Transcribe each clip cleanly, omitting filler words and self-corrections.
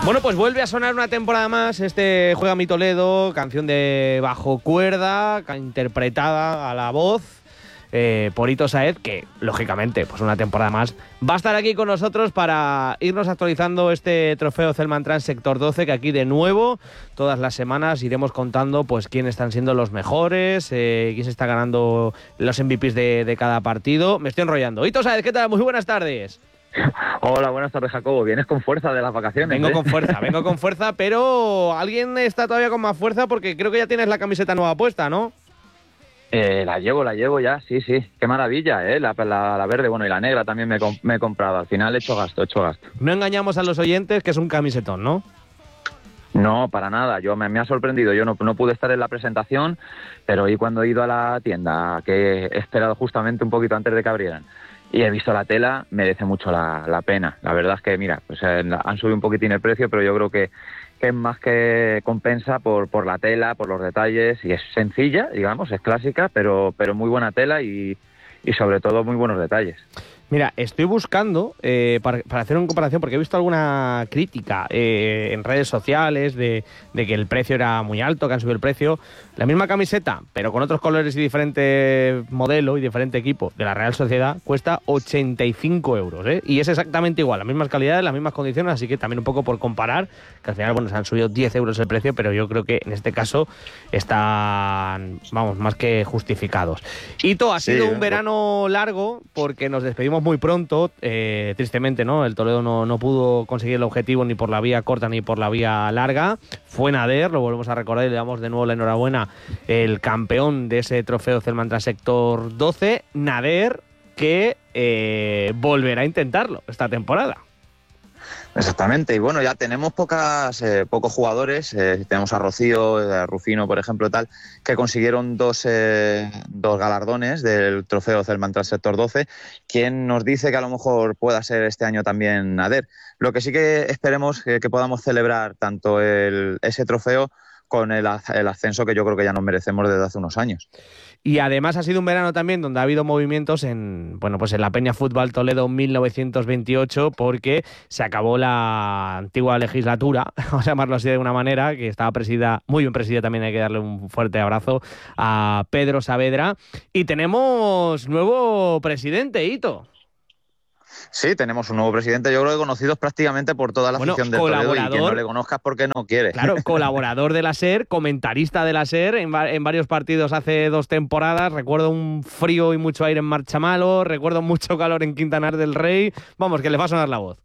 Bueno, pues vuelve a sonar una temporada más este Juega mi Toledo, canción de bajo cuerda, interpretada a la voz por Ito Sáez, que lógicamente, pues una temporada más, va a estar aquí con nosotros para irnos actualizando este trofeo Celman Trans Sector 12, que aquí de nuevo, todas las semanas iremos contando pues quiénes están siendo los mejores, quién se está ganando los MVPs de cada partido. Me estoy enrollando. Ito Sáez, ¿qué tal? Muy buenas tardes. Hola, buenas tardes, Jacobo. ¿Vienes con fuerza de las vacaciones? Vengo con fuerza, pero alguien está todavía con más fuerza porque creo que ya tienes la camiseta nueva puesta, ¿no? La llevo ya, sí. Qué maravilla, la verde, bueno, y la negra también me he comprado. Al final he hecho gasto. No engañamos a los oyentes que es un camisetón, ¿no? No, para nada. Me ha sorprendido. Yo no pude estar en la presentación, pero hoy cuando he ido a la tienda, que he esperado justamente un poquito antes de que abrieran, y he visto la tela, merece mucho la pena. La verdad es que, mira, pues han subido un poquitín el precio, pero yo creo que es más que compensa por la tela, por los detalles, y es sencilla, digamos, es clásica, pero muy buena tela y sobre todo muy buenos detalles. Mira, estoy buscando para hacer una comparación, porque he visto alguna crítica en redes sociales de que el precio era muy alto, que han subido el precio. La misma camiseta, pero con otros colores y diferente modelo y diferente equipo de la Real Sociedad, cuesta 85 euros, ¿eh? Y es exactamente igual, las mismas calidades, las mismas condiciones, así que también un poco por comparar, que al final, bueno, se han subido 10 euros el precio, pero yo creo que en este caso están, vamos, más que justificados. Hito, ha sido un verano largo, porque nos despedimos muy pronto, tristemente, ¿no? El Toledo no pudo conseguir el objetivo ni por la vía corta ni por la vía larga. Fue Nader, lo volvemos a recordar y le damos de nuevo la enhorabuena, el campeón de ese trofeo Celman Trans Sector 12, Nader, que volverá a intentarlo esta temporada. Exactamente, y bueno, ya tenemos pocos jugadores, tenemos a Rocío, a Rufino, por ejemplo, tal, que consiguieron dos galardones del trofeo Celman Trans Sector 12, quien nos dice que a lo mejor pueda ser este año también Nader. Lo que sí que esperemos que podamos celebrar tanto ese trofeo con el ascenso que yo creo que ya nos merecemos desde hace unos años. Y además ha sido un verano también donde ha habido movimientos en la Peña Fútbol Toledo 1928, porque se acabó la antigua legislatura, vamos a llamarlo así de una manera, que estaba presidida, muy bien presidida, también hay que darle un fuerte abrazo a Pedro Saavedra. Y tenemos nuevo presidente, Hito. Sí, tenemos un nuevo presidente, yo creo que conocidos prácticamente por toda la afición del Toledo, y que no le conozcas porque no quiere. Claro, colaborador de la SER, comentarista de la SER en varios partidos hace 2 temporadas. Recuerdo un frío y mucho aire en Marchamalo, recuerdo mucho calor en Quintanar del Rey. Vamos, que le va a sonar la voz.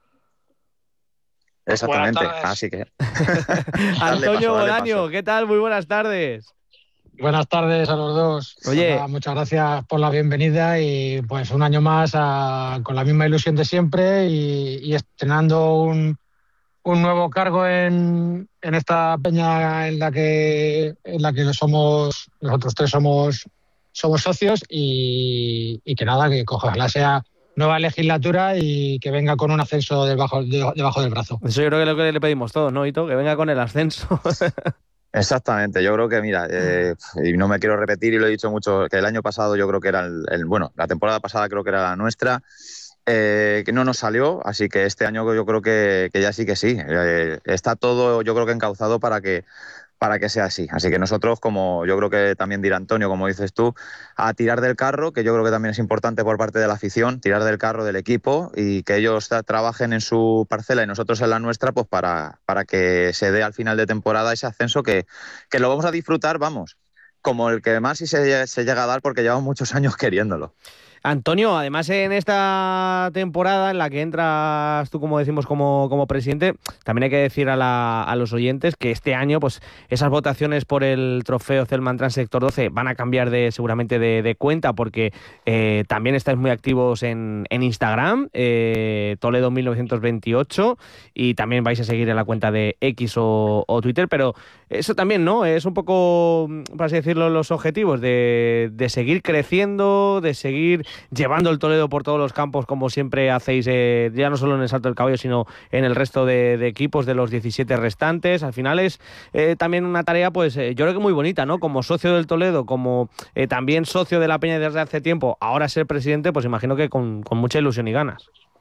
Exactamente, así que... Antonio Bolaño, ¿qué tal? Muy buenas tardes. Buenas tardes a los dos. Oye, muchas gracias por la bienvenida y pues un año más con la misma ilusión de siempre y estrenando un nuevo cargo en esta peña en la que nosotros tres somos socios y que nada, que ojalá sea nueva legislatura y que venga con un ascenso debajo del brazo. Eso yo creo que es lo que le pedimos todos, ¿no, Hito? Que venga con el ascenso. Exactamente, yo creo que, mira, y no me quiero repetir y lo he dicho mucho, que el año pasado yo creo que era la temporada pasada creo que era la nuestra, que no nos salió, así que este año yo creo que ya sí que sí, está todo yo creo que encauzado para que sea así. Así que nosotros, como yo creo que también dirá Antonio, como dices tú, a tirar del carro, que yo creo que también es importante por parte de la afición, tirar del carro del equipo y que ellos trabajen en su parcela y nosotros en la nuestra, pues para que se dé al final de temporada ese ascenso que lo vamos a disfrutar, vamos, como el que más sí se llega a dar porque llevamos muchos años queriéndolo. Antonio, además en esta temporada en la que entras tú, como decimos, como presidente, también hay que decir a los oyentes que este año pues esas votaciones por el trofeo Celman Trans Sector 12 van a cambiar seguramente de cuenta, porque también estáis muy activos en Instagram, Toledo 1928, y también vais a seguir en la cuenta de X o Twitter, pero eso también, ¿no? Es un poco, por así decirlo, los objetivos de seguir creciendo, de seguir llevando el Toledo por todos los campos, como siempre hacéis, ya no solo en el Salto del Caballo, sino en el resto de equipos de los 17 restantes. Al final es también una tarea, pues yo creo que muy bonita, ¿no? Como socio del Toledo, como también socio de la Peña desde hace tiempo, ahora ser presidente, pues imagino que con mucha ilusión y ganas.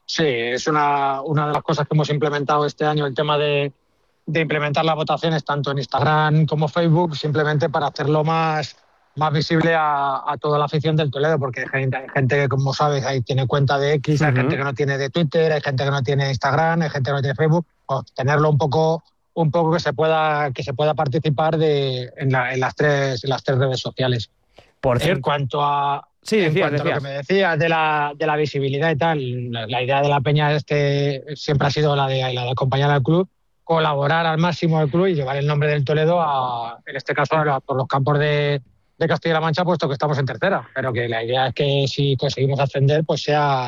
Sí, es una de las cosas que hemos implementado este año, el tema de implementar las votaciones tanto en Instagram como Facebook, simplemente para hacerlo más visible a toda la afición del Toledo, porque hay gente que, como sabes, ahí tiene cuenta de X, hay gente que no tiene de Twitter, hay gente que no tiene Instagram, hay gente que no tiene Facebook, pues tenerlo un poco que se pueda participar en las tres redes sociales. Por cierto, En cuanto a sí, a lo que me decías de la visibilidad y tal, la idea de la Peña siempre ha sido la de acompañar al club, colaborar al máximo al club y llevar el nombre del Toledo en este caso por los campos de Castilla-La Mancha, puesto que estamos en tercera, pero que la idea es que si conseguimos ascender, pues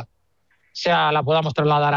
la podamos trasladar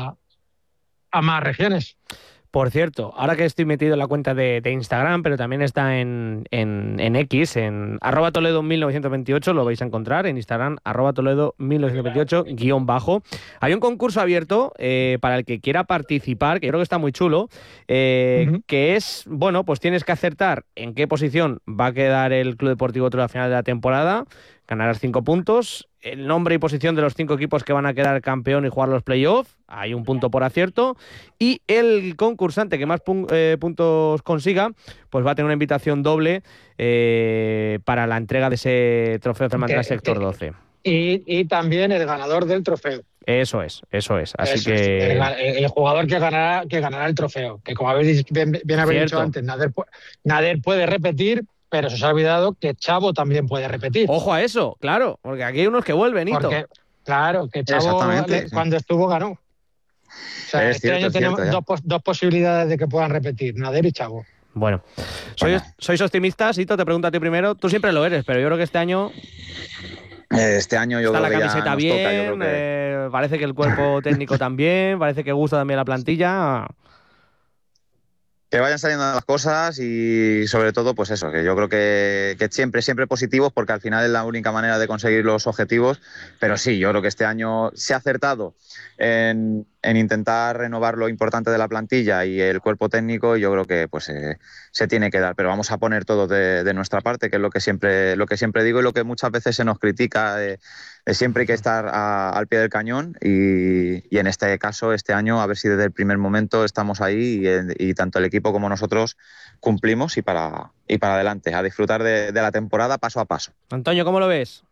a más regiones. Por cierto, ahora que estoy metido en la cuenta de Instagram, pero también está en X, en @Toledo1928, lo vais a encontrar en Instagram, @Toledo1928 _ Hay un concurso abierto para el que quiera participar, que yo creo que está muy chulo, que es, bueno, pues tienes que acertar en qué posición va a quedar el Club Deportivo Toledo al final de la temporada, ganarás 5 puntos, el nombre y posición de los 5 equipos que van a quedar campeón y jugar los playoffs, hay un punto por acierto, y el concursante que más puntos consiga, pues va a tener una invitación doble para la entrega de ese trofeo Fermantral Sector 12. Y también el ganador del trofeo. Eso es. Así Eso que es. El jugador que ganará el trofeo, que como habéis bien dicho antes, Nader puede repetir, pero se os ha olvidado que Chavo también puede repetir. Ojo a eso, claro, porque aquí hay unos que vuelven, Hito. Porque, claro, que Chavo cuando estuvo ganó. O sea, este año tenemos dos posibilidades de que puedan repetir, Nader y Chavo. Bueno, ¿sois optimistas? Hito, te pregunto a ti primero. Tú siempre lo eres, pero yo creo que este año... Este año yo está creo la que camiseta ya nos bien, toca, que... parece que el cuerpo técnico también, parece que gusta también la plantilla... Que vayan saliendo las cosas y sobre todo pues eso, que yo creo que siempre positivos, porque al final es la única manera de conseguir los objetivos, pero sí, yo creo que este año se ha acertado en intentar renovar lo importante de la plantilla y el cuerpo técnico, y yo creo que pues se tiene que dar, pero vamos a poner todo de nuestra parte, que es lo que siempre digo y lo que muchas veces se nos critica, de siempre hay que estar al pie del cañón, y en este caso, este año, a ver si desde el primer momento estamos ahí y tanto el equipo como nosotros cumplimos y para adelante, a disfrutar de la temporada paso a paso. Antonio, ¿cómo lo ves?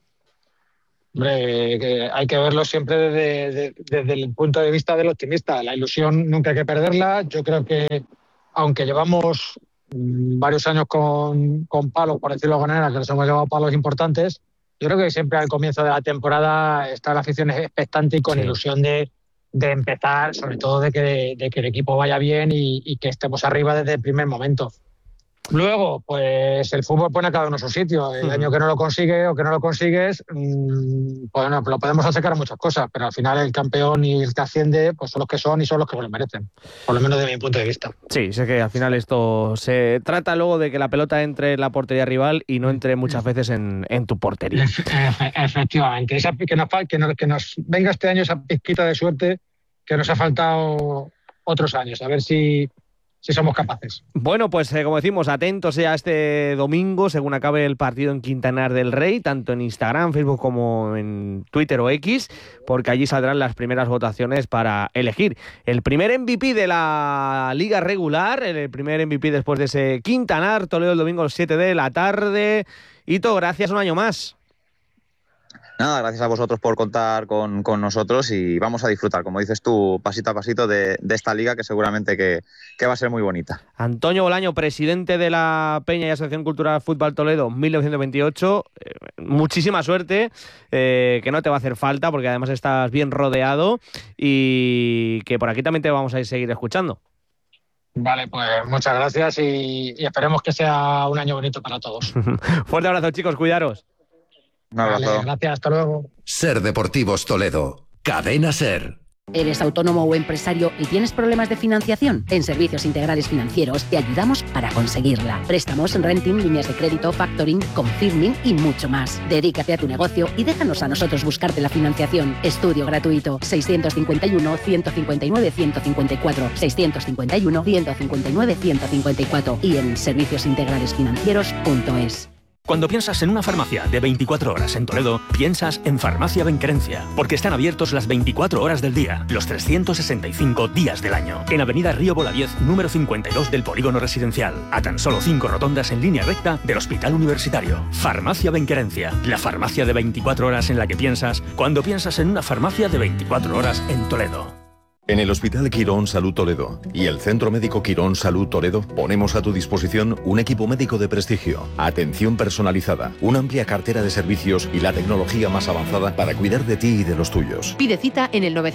Hombre, que hay que verlo siempre desde el punto de vista del optimista. La ilusión nunca hay que perderla. Yo creo que, aunque llevamos varios años con palos, por decirlo de alguna manera, que nos hemos llevado palos importantes, yo creo que siempre al comienzo de la temporada está la afición expectante y con ilusión de empezar, sobre todo de que el equipo vaya bien y que estemos arriba desde el primer momento. Luego, pues el fútbol pone a cada uno a su sitio. El año que no lo consigue o que no lo consigues, bueno, lo podemos achacar a muchas cosas, pero al final el campeón y el que asciende pues son los que son y son los que lo merecen, por lo menos de mi punto de vista. Sí, sé que al final esto se trata luego de que la pelota entre en la portería rival y no entre muchas veces en tu portería. Efectivamente, que nos venga este año esa pizquita de suerte que nos ha faltado otros años, a ver si somos capaces. Bueno, pues como decimos, atentos ya este domingo, según acabe el partido en Quintanar del Rey, tanto en Instagram, Facebook como en Twitter o X, porque allí saldrán las primeras votaciones para elegir el primer MVP de la liga regular, el primer MVP después de ese Quintanar, Toledo el domingo a las 7 de la tarde. Hito, gracias un año más. Nada, gracias a vosotros por contar con nosotros y vamos a disfrutar, como dices tú, pasito a pasito de esta liga que seguramente que va a ser muy bonita. Antonio Bolaño, presidente de la Peña y Asociación Cultural Fútbol Toledo 1928, muchísima suerte, que no te va a hacer falta porque además estás bien rodeado y que por aquí también te vamos a seguir escuchando. Vale, pues muchas gracias y esperemos que sea un año bonito para todos. Fuerte abrazo, chicos, cuidaros. Un abrazo. Vale, gracias, hasta luego. Ser Deportivos Toledo, Cadena Ser. ¿Eres autónomo o empresario y tienes problemas de financiación? En Servicios Integrales Financieros te ayudamos para conseguirla. Préstamos, renting, líneas de crédito, factoring, confirming y mucho más. Dedícate a tu negocio y déjanos a nosotros buscarte la financiación. Estudio gratuito. 651-159-154. 651-159-154. Y en serviciosintegralesfinancieros.es. Cuando piensas en una farmacia de 24 horas en Toledo, piensas en Farmacia Benquerencia, porque están abiertos las 24 horas del día, los 365 días del año. En Avenida Río Bolaviez, número 52 del Polígono Residencial, a tan solo 5 rotondas en línea recta del Hospital Universitario. Farmacia Benquerencia, la farmacia de 24 horas en la que piensas cuando piensas en una farmacia de 24 horas en Toledo. En el Hospital Quirón Salud Toledo y el Centro Médico Quirón Salud Toledo ponemos a tu disposición un equipo médico de prestigio, atención personalizada, una amplia cartera de servicios y la tecnología más avanzada para cuidar de ti y de los tuyos. Pide cita en el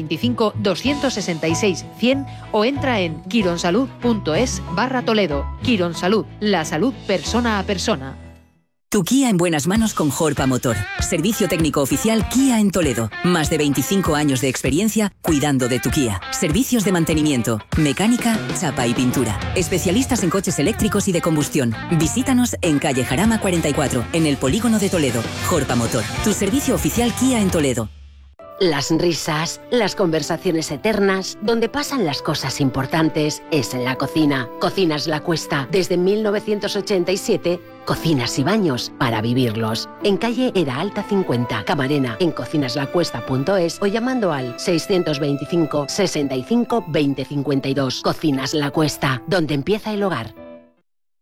925-266-100 o entra en quironsalud.es/Toledo. Quirón Salud, la salud persona a persona. Tu Kia en buenas manos con Jorpa Motor. Servicio técnico oficial Kia en Toledo. Más de 25 años de experiencia cuidando de tu Kia. Servicios de mantenimiento, mecánica, chapa y pintura. Especialistas en coches eléctricos y de combustión. Visítanos en calle Jarama 44, en el Polígono de Toledo. Jorpa Motor, tu servicio oficial Kia en Toledo. Las risas, las conversaciones eternas, donde pasan las cosas importantes, es en la cocina. Cocinas La Cuesta. Desde 1987, cocinas y baños para vivirlos. En calle Era Alta 50, Camarena, en cocinaslacuesta.es o llamando al 625 65 20 52. Cocinas La Cuesta, donde empieza el hogar.